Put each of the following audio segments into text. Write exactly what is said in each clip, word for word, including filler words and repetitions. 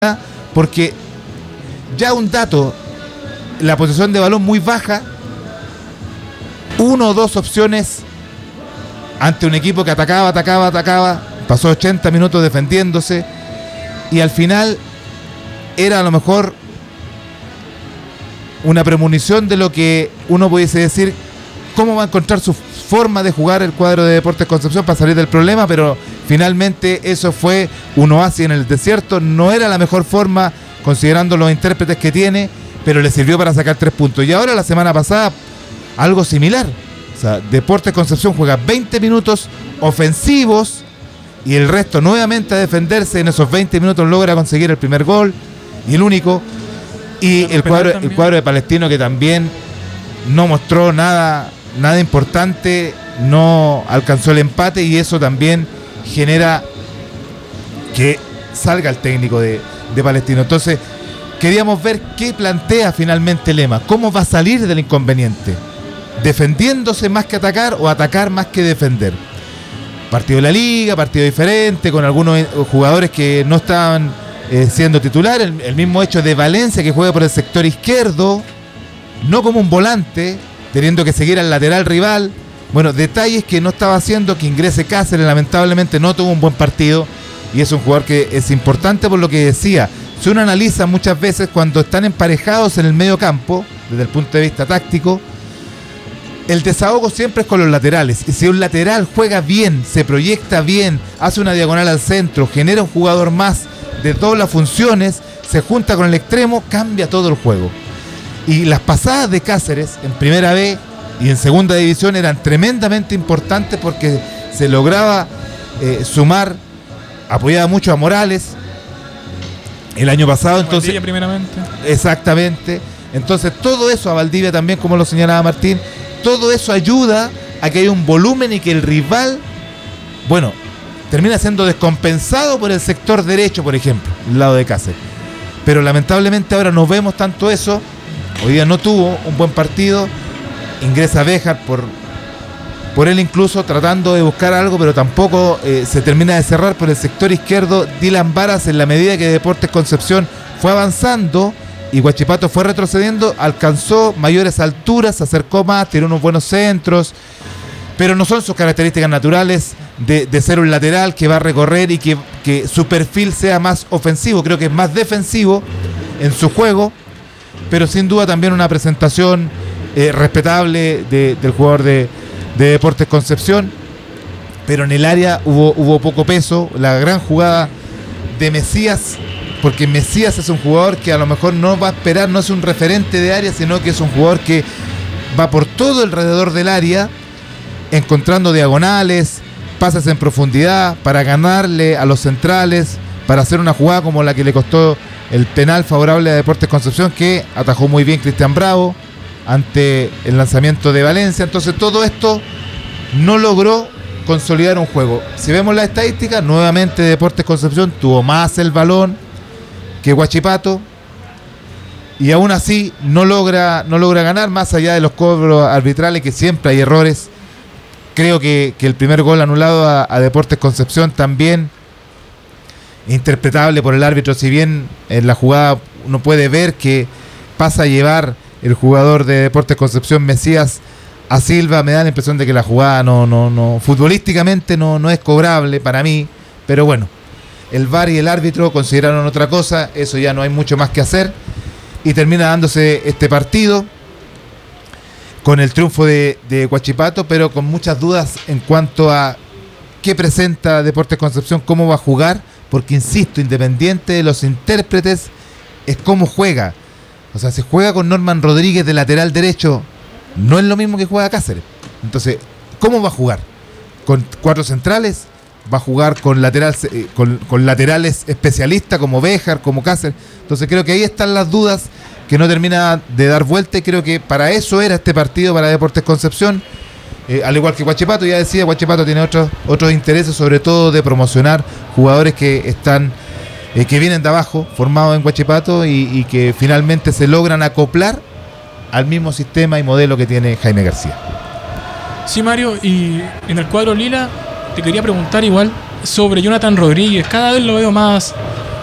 porque ya un dato, la posesión de balón muy baja, uno o dos opciones ante un equipo que atacaba, atacaba, atacaba, pasó ochenta minutos defendiéndose y al final era a lo mejor una premonición de lo que uno pudiese decir, cómo va a encontrar su forma de jugar el cuadro de Deportes Concepción para salir del problema, pero finalmente eso fue un oasis en el desierto. No era la mejor forma considerando los intérpretes que tiene, pero le sirvió para sacar tres puntos. Y ahora la semana pasada algo similar, o sea, Deportes Concepción juega veinte minutos ofensivos y el resto nuevamente a defenderse. En esos veinte minutos logra conseguir el primer gol y el único, y el cuadro, el cuadro de Palestino, que también no mostró nada nada importante, no alcanzó el empate, y eso también genera que salga el técnico de, de Palestino. Entonces queríamos ver qué plantea finalmente Lema, cómo va a salir del inconveniente, defendiéndose más que atacar o atacar más que defender. Partido de la liga, partido diferente, con algunos jugadores que no estaban eh, siendo titulares, el, el mismo hecho de Valencia, que juega por el sector izquierdo, no como un volante, teniendo que seguir al lateral rival. Bueno, detalles que no estaba haciendo, que ingrese Cáceres, lamentablemente no tuvo un buen partido, y es un jugador que es importante por lo que decía. Si uno analiza muchas veces cuando están emparejados en el medio campo, desde el punto de vista táctico, el desahogo siempre es con los laterales, y si un lateral juega bien, se proyecta bien, hace una diagonal al centro, genera un jugador más, de todas las funciones, se junta con el extremo, cambia todo el juego. Y las pasadas de Cáceres en primera B y en segunda división eran tremendamente importantes porque se lograba eh, sumar, apoyaba mucho a Morales el año pasado. Entonces, Valdivia primeramente. Exactamente. Entonces todo eso, a Valdivia también, como lo señalaba Martín, todo eso ayuda a que haya un volumen y que el rival, bueno, termina siendo descompensado por el sector derecho, por ejemplo, el lado de Cáceres. Pero lamentablemente ahora no vemos tanto eso. Hoy día no tuvo un buen partido. Ingresa Béjar por, por él incluso tratando de buscar algo, pero tampoco eh, se termina de cerrar por el sector izquierdo. Dylan Varas, en la medida que Deportes Concepción fue avanzando y Huachipato fue retrocediendo, alcanzó mayores alturas, se acercó más, tiró unos buenos centros, pero no son sus características naturales de, de ser un lateral que va a recorrer y que, que su perfil sea más ofensivo. Creo que es más defensivo en su juego, pero sin duda también una presentación eh, respetable de, del jugador de, de Deportes Concepción. Pero en el área hubo, hubo poco peso. La gran jugada de Mesías, porque Mesías es un jugador que a lo mejor no va a esperar, no es un referente de área, sino que es un jugador que va por todo alrededor del área, encontrando diagonales, pases en profundidad para ganarle a los centrales, para hacer una jugada como la que le costó el penal favorable a Deportes Concepción, que atajó muy bien Cristian Bravo ante el lanzamiento de Valencia. Entonces todo esto no logró consolidar un juego. Si vemos la estadística, nuevamente Deportes Concepción tuvo más el balón que Huachipato, y aún así no logra, no logra ganar, más allá de los cobros arbitrales, que siempre hay errores. Creo que, que el primer gol anulado a, a Deportes Concepción también interpretable por el árbitro, si bien en la jugada uno puede ver que pasa a llevar el jugador de Deportes Concepción, Mesías, a Silva. Me da la impresión de que la jugada no, no, no, futbolísticamente no, no es cobrable para mí, pero bueno, el V A R y el árbitro consideraron otra cosa, eso ya no hay mucho más que hacer, y termina dándose este partido con el triunfo de, de Huachipato, pero con muchas dudas en cuanto a qué presenta Deportes Concepción, cómo va a jugar, porque insisto, independiente de los intérpretes, es cómo juega. O sea, si juega con Norman Rodríguez de lateral derecho, no es lo mismo que juega Cáceres. Entonces, ¿cómo va a jugar? ¿Con cuatro centrales? ¿Va a jugar con, lateral, con, con laterales especialistas como Béjar, como Cáceres? Entonces creo que ahí están las dudas que no termina de dar vuelta, y creo que para eso era este partido para Deportes Concepción. Eh, al igual que Huachipato, ya decía, Huachipato tiene otros otros intereses, sobre todo de promocionar jugadores que están eh, que vienen de abajo, formados en Huachipato, y, y que finalmente se logran acoplar al mismo sistema y modelo que tiene Jaime García. Sí, Mario, y en el cuadro lila te quería preguntar igual sobre Jonathan Rodríguez. Cada vez lo veo más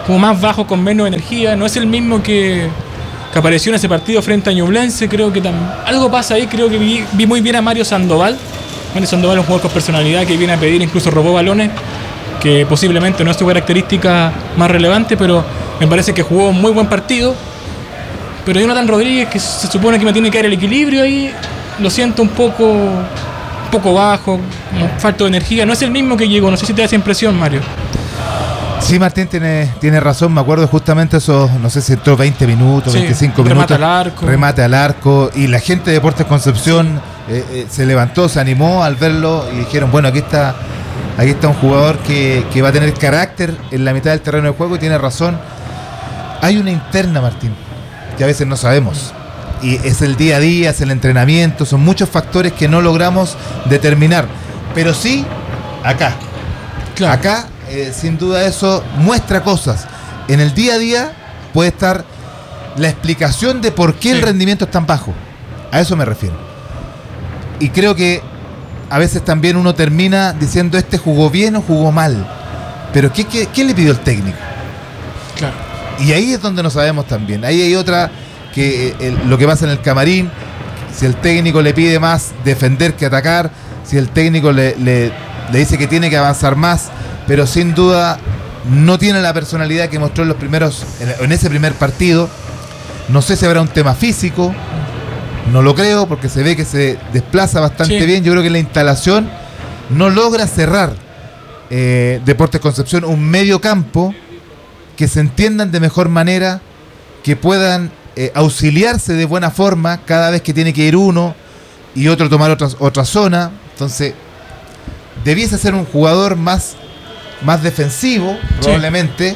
como más bajo, con menos energía. No es el mismo que, que apareció en ese partido frente a Ñublense. Creo que tam- algo pasa ahí. Creo que vi, vi muy bien a Mario Sandoval. Mario Sandoval es un jugador con personalidad que viene a pedir, incluso robó balones, que posiblemente no es su característica más relevante, pero me parece que jugó un muy buen partido. Pero Jonathan Rodríguez, que se supone que me tiene que dar el equilibrio ahí, lo siento un poco, un poco bajo, como falta de energía. No es el mismo que llegó, no sé si te da esa impresión, Mario. Sí, Martín tiene, tiene razón, me acuerdo justamente esos, no sé si entró veinte minutos, Sí, veinticinco remate minutos. al arco. Remate al arco. Y la gente de Deportes Concepción eh, eh, se levantó, se animó al verlo y dijeron, bueno, aquí está, aquí está un jugador que, que va a tener carácter en la mitad del terreno de juego, y tiene razón. Hay una interna, Martín, que a veces no sabemos. Y es el día a día, es el entrenamiento, son muchos factores que no logramos determinar. Pero sí, acá. Claro. Acá, eh, sin duda, eso muestra cosas. En el día a día puede estar la explicación de por qué Sí. el rendimiento es tan bajo. A eso me refiero. Y creo que a veces también uno termina diciendo, este jugó bien o jugó mal. Pero ¿qué, qué, qué le pidió el técnico? Claro. Y ahí es donde no sabemos también. Ahí hay otra, que eh, el- lo que pasa en el camarín, si el técnico le pide más defender que atacar, si el técnico le, le, le dice que tiene que avanzar más, pero sin duda no tiene la personalidad que mostró en los primeros, en, en ese primer partido. No sé si habrá un tema físico, no lo creo, porque se ve que se desplaza bastante Sí. bien. Yo creo que la instalación no logra cerrar eh, Deportes Concepción un medio campo que se entiendan de mejor manera, que puedan eh, auxiliarse de buena forma cada vez que tiene que ir uno y otro tomar otra, otra zona. Entonces, debiese ser un jugador más, más defensivo, probablemente,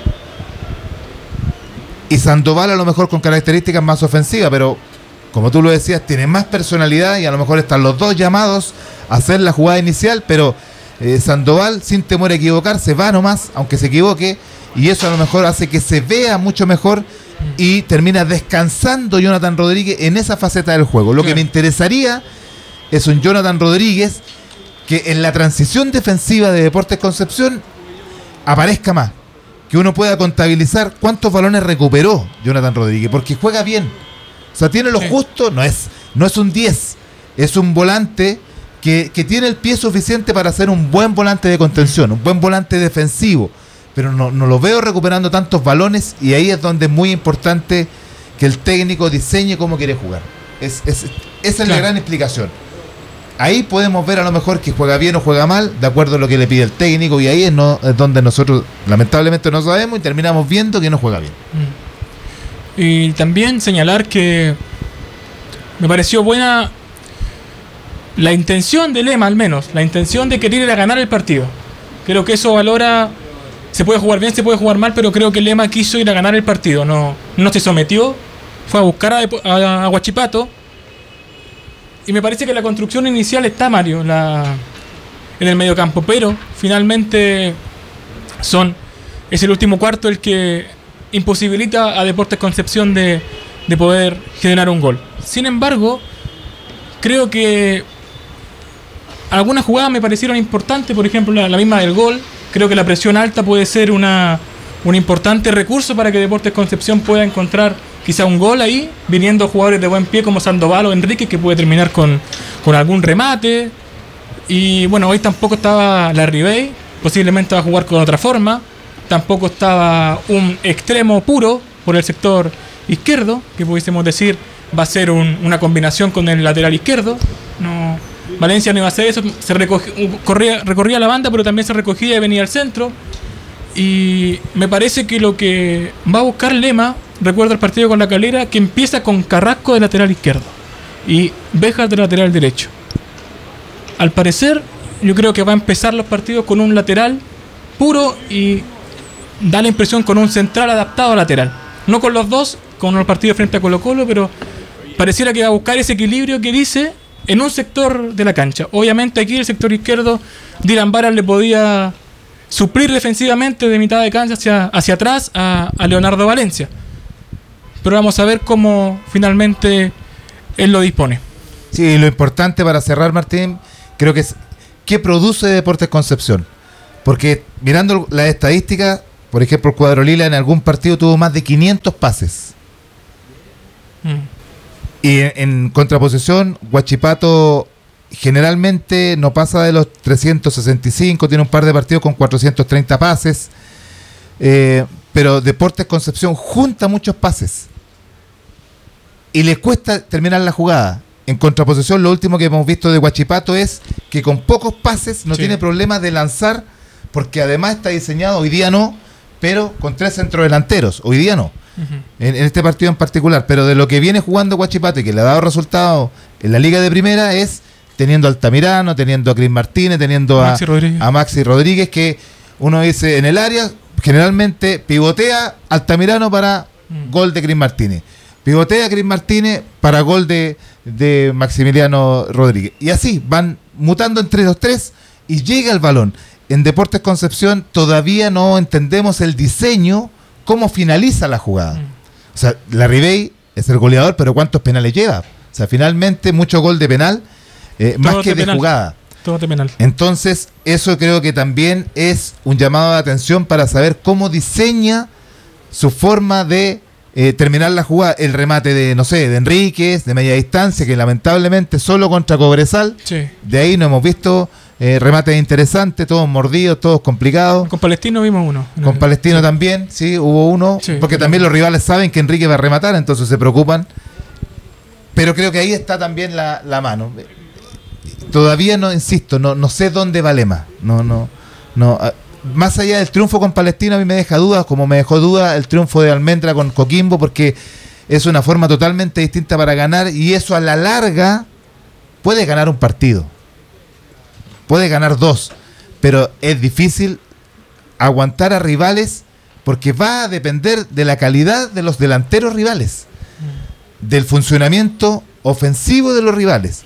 y Sandoval a lo mejor con características más ofensivas, pero como tú lo decías, tiene más personalidad y a lo mejor están los dos llamados a hacer la jugada inicial, pero eh, Sandoval, sin temor a equivocarse, va nomás, aunque se equivoque, y eso a lo mejor hace que se vea mucho mejor y termina descansando Jonathan Rodríguez en esa faceta del juego. Lo Claro. que me interesaría es un Jonathan Rodríguez que en la transición defensiva de Deportes Concepción aparezca más, que uno pueda contabilizar cuántos balones recuperó Jonathan Rodríguez, porque juega bien, o sea, tiene lo Sí. justo, no es, no es un diez, es un volante que, que tiene el pie suficiente para ser un buen volante de contención, un buen volante defensivo, pero no, no lo veo recuperando tantos balones, y ahí es donde es muy importante que el técnico diseñe cómo quiere jugar. Es, es, esa es la Claro. gran explicación. Ahí podemos ver a lo mejor que juega bien o juega mal, de acuerdo a lo que le pide el técnico, y ahí es, no, es donde nosotros lamentablemente no sabemos y terminamos viendo que no juega bien. Y también señalar que me pareció buena la intención de Lema, al menos, la intención de querer ir a ganar el partido. Creo que eso valora, se puede jugar bien, se puede jugar mal, pero creo que Lema quiso ir a ganar el partido, no, no se sometió, fue a buscar a, Depo- a, a Huachipato, y me parece que la construcción inicial está, Mario, la, en el mediocampo, pero finalmente son es el último cuarto el que imposibilita a Deportes Concepción de, de poder generar un gol. Sin embargo, creo que algunas jugadas me parecieron importantes, por ejemplo la, la misma del gol. Creo que la presión alta puede ser una, un importante recurso para que Deportes Concepción pueda encontrar quizá un gol ahí, viniendo jugadores de buen pie como Sandoval o Enrique, que puede terminar con, con algún remate. Y bueno, hoy tampoco estaba la Ribey, posiblemente va a jugar con otra forma. Tampoco estaba un extremo puro por el sector izquierdo, que pudiésemos decir va a ser un, una combinación con el lateral izquierdo. No, Valencia no iba a hacer eso, se recoge, corría, recorría la banda, pero también se recogía y venía al centro. Y me parece que lo que va a buscar Lema, recuerdo el partido con La Calera, que empieza con Carrasco de lateral izquierdo y Béjar de lateral derecho. Al parecer, yo creo que va a empezar los partidos con un lateral puro y da la impresión con un central adaptado a lateral. No con los dos, con el partido frente a Colo Colo, pero pareciera que va a buscar ese equilibrio que dice en un sector de la cancha. Obviamente aquí el sector izquierdo, Dylan Varas le podía suplir defensivamente de mitad de cancha hacia, hacia atrás a, a Leonardo Valencia. Pero vamos a ver cómo finalmente él lo dispone. Sí, lo importante para cerrar, Martín, creo que es qué produce Deportes Concepción. Porque mirando las estadísticas, por ejemplo, el cuadro lila en algún partido tuvo más de quinientos pases. Mm. Y en, en contraposición, Huachipato generalmente no pasa de los trescientos sesenta y cinco, tiene un par de partidos con cuatrocientos treinta pases, eh, pero Deportes Concepción junta muchos pases y le cuesta terminar la jugada. En contraposición, lo último que hemos visto de Huachipato es que con pocos pases no sí. tiene problemas de lanzar, porque además está diseñado, hoy día no, pero con tres centrodelanteros, hoy día no. Uh-huh. En, en este partido en particular, pero de lo que viene jugando Huachipato y que le ha dado resultados en la Liga de Primera es teniendo a Altamirano, teniendo a Cris Martínez, teniendo a Maxi, a Maxi Rodríguez, que uno dice en el área, generalmente pivotea Altamirano para mm. gol de Cris Martínez, pivotea Cris Martínez para gol de, de Maximiliano Rodríguez, y así van mutando entre los tres y llega el balón. En Deportes Concepción todavía no entendemos el diseño, cómo finaliza la jugada. Mm. O sea, Larribey es el goleador, pero ¿cuántos penales lleva? O sea, finalmente mucho gol de penal, Eh, más que de, de jugada. Todo de penal. Entonces, eso creo que también es un llamado de atención para saber cómo diseña su forma de eh, terminar la jugada. El remate de, no sé, de Enríquez, de media distancia, que lamentablemente solo contra Cobresal. Sí. De ahí no hemos visto eh, remates interesantes, todos mordidos, todos complicados. Con Palestino vimos uno. Con Palestino sí. también, sí, hubo uno. Sí, porque también los rivales saben que Enríquez va a rematar, entonces se preocupan. Pero creo que ahí está también la, la mano. Todavía no, insisto, no, no sé dónde va Lema. No, no, no. Más allá del triunfo con Palestino, a mí me deja dudas, como me dejó duda el triunfo de Almendra con Coquimbo, porque es una forma totalmente distinta para ganar, y eso a la larga puede ganar un partido, puede ganar dos, pero es difícil aguantar a rivales, porque va a depender de la calidad de los delanteros rivales, del funcionamiento ofensivo de los rivales.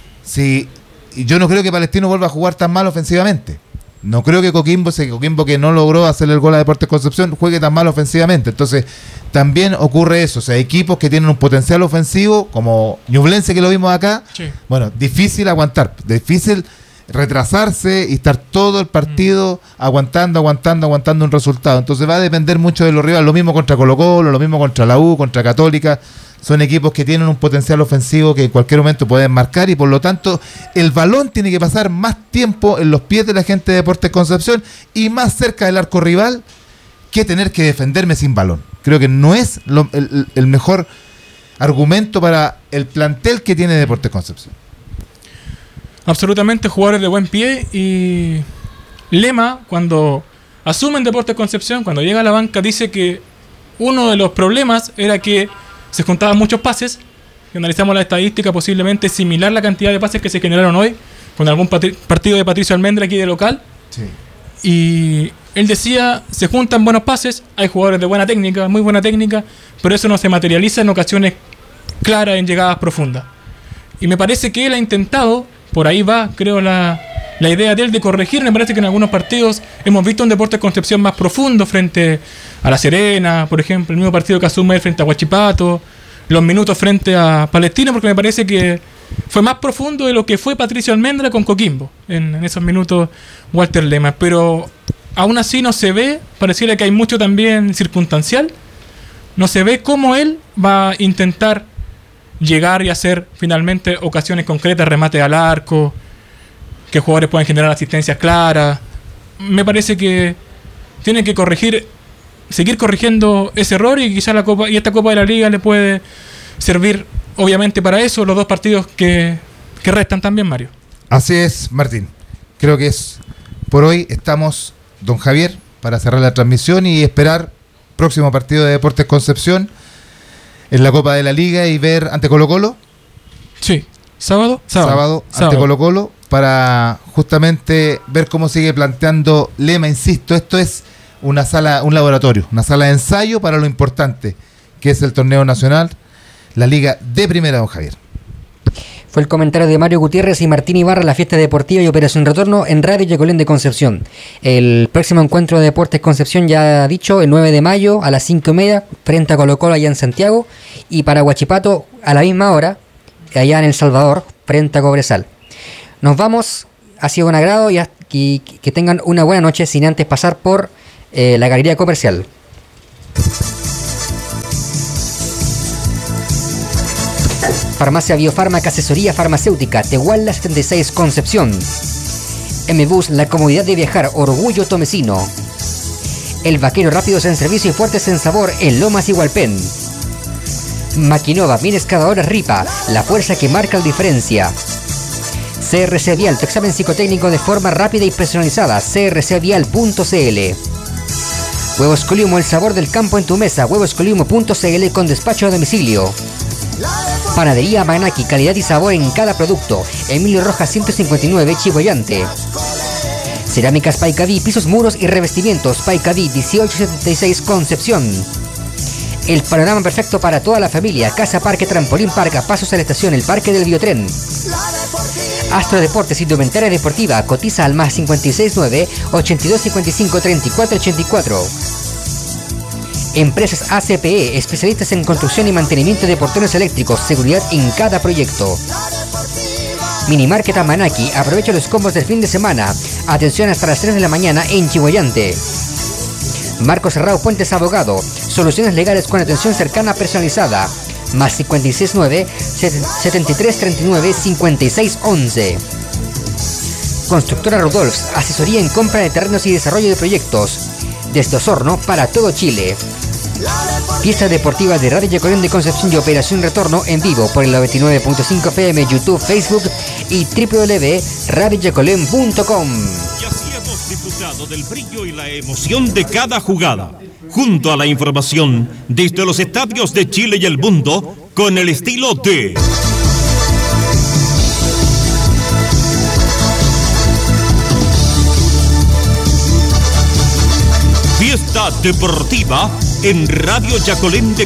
Si yo no creo que Palestino vuelva a jugar tan mal ofensivamente. No creo que Coquimbo, ese Coquimbo que no logró hacerle el gol a Deportes Concepción, juegue tan mal ofensivamente. Entonces, también ocurre eso. O sea, equipos que tienen un potencial ofensivo, como Ñublense, que lo vimos acá, sí. bueno, difícil aguantar, difícil retrasarse y estar todo el partido mm. aguantando, aguantando, aguantando un resultado. Entonces va a depender mucho de los rivales. Lo mismo contra Colo-Colo, lo mismo contra la U, contra Católica. Son equipos que tienen un potencial ofensivo que en cualquier momento pueden marcar, y por lo tanto el balón tiene que pasar más tiempo en los pies de la gente de Deportes Concepción y más cerca del arco rival que tener que defenderme sin balón. Creo que no es lo, el, el mejor argumento para el plantel que tiene Deportes Concepción. Absolutamente, jugadores de buen pie, y Lema, cuando asume en Deportes Concepción, cuando llega a la banca, dice que uno de los problemas era que se juntaban muchos pases. Si analizamos la estadística, posiblemente similar la cantidad de pases que se generaron hoy con algún patri- partido de Patricio Almendra aquí de local. Sí. Y él decía, se juntan buenos pases, hay jugadores de buena técnica, muy buena técnica, pero eso no se materializa en ocasiones claras, en llegadas profundas. Y me parece que él ha intentado, por ahí va, creo, la, la idea de él de corregir. Me parece que en algunos partidos hemos visto un Deportes Concepción más profundo frente a La Serena, por ejemplo, el mismo partido que asume frente a Huachipato, los minutos frente a Palestino, porque me parece que fue más profundo de lo que fue Patricio Almendra con Coquimbo en, en esos minutos Walter Lema. Pero aún así no se ve, pareciera que hay mucho también circunstancial, no se ve cómo él va a intentar llegar y hacer finalmente ocasiones concretas, remate al arco, que jugadores puedan generar asistencias claras. Me parece que tiene que corregir, seguir corrigiendo ese error, y quizás la Copa y esta Copa de la Liga le puede servir obviamente para eso, los dos partidos que, que restan también, Mario. Así es, Martín. Creo que es por hoy. Estamos, don Javier, para cerrar la transmisión y esperar próximo partido de Deportes Concepción en la Copa de la Liga y ver ante Colo-Colo. Sí, sábado, sábado, sábado, sábado. ante Colo-Colo, para justamente ver cómo sigue planteando Lema. Insisto, esto es una sala, un laboratorio, una sala de ensayo para lo importante que es el torneo nacional, la Liga de Primera, don Javier. Fue el comentario de Mario Gutiérrez y Martín Ibarra, la fiesta deportiva y Operación Retorno en Radio Yacolén de Concepción. El próximo encuentro de Deportes Concepción, ya ha dicho, el nueve de mayo a las cinco y media, frente a Colo-Colo allá en Santiago, y para Huachipato a la misma hora, allá en El Salvador, frente a Cobresal. Nos vamos, ha sido un agrado, y, y que tengan una buena noche, sin antes pasar por eh, la galería comercial. Farmacia Biofármaca, asesoría farmacéutica, Tehuala setenta y seis, Concepción. M-Bus, la comodidad de viajar, orgullo tomecino. El Vaquero, rápidos en servicio y fuertes en sabor, en Lomas y Hualpén. Maquinova, bienes cada hora Ripa, la fuerza que marca la diferencia. C R C Vial, tu examen psicotécnico de forma rápida y personalizada, c r c vial punto c l. Huevos Coliumo, el sabor del campo en tu mesa, huevos coliumo punto c l con despacho a domicilio. Panadería Manaki, calidad y sabor en cada producto, Emilio Rojas ciento cincuenta y nueve, Chihuayante. Cerámicas Paicaví, pisos, muros y revestimientos, Paicaví dieciocho setenta y seis, Concepción. El panorama perfecto para toda la familia, Casa Parque Trampolín Parque, pasos a la estación, el Parque del Biotren. Astro Deportes, indumentaria deportiva, cotiza al más cincuenta y seis nueve, ochenta y dos cincuenta y cinco, treinta y cuatro ochenta y cuatro. Empresas A C P E, especialistas en construcción y mantenimiento de portones eléctricos, seguridad en cada proyecto. Minimarket Amanaki, aprovecha los combos del fin de semana. Atención hasta las tres de la mañana en Chihuayante. Marco Serrao Puentes Abogado, soluciones legales con atención cercana personalizada. Más cincuenta y seis nueve, setenta y tres treinta y nueve, cincuenta y seis once. Constructora Rudolfs, asesoría en compra de terrenos y desarrollo de proyectos. Desde Osorno para todo Chile. Fiesta deportiva de Radio Yacolén de Concepción y Operación Retorno en vivo por el noventa y nueve punto cinco F M, YouTube, Facebook y w w w punto radio yacolén punto com. Y así hemos disfrutado del brillo y la emoción de cada jugada, junto a la información desde los estadios de Chile y el mundo, con el estilo de Fiesta Deportiva en Radio Yacolén de